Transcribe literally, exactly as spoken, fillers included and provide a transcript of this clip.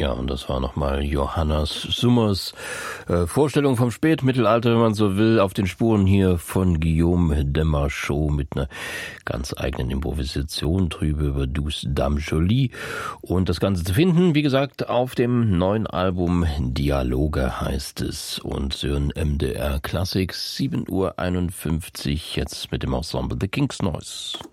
Ja, und das war nochmal Johannes Summers äh, Vorstellung vom Spätmittelalter, wenn man so will, auf den Spuren hier von Guillaume de Marchaux mit einer ganz eigenen Improvisation drüber über Douce Dame Jolie. Und das Ganze zu finden, wie gesagt, auf dem neuen Album Dialoge heißt es. Und so ein M D R Classics, sieben Uhr einundfünfzig, jetzt mit dem Ensemble The King's Noise.